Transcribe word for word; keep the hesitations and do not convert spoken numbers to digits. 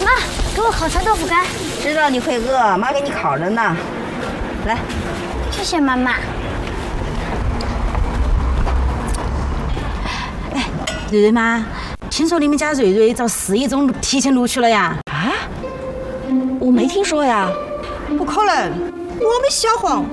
妈，给我烤臭豆腐干。 知道你会饿，妈给你烤着呢。来， 谢谢妈妈。 哎，瑞瑞妈，听说你们家瑞瑞遭市一中提前录取了呀？ 啊？我没听说呀。 不可能，我们小黄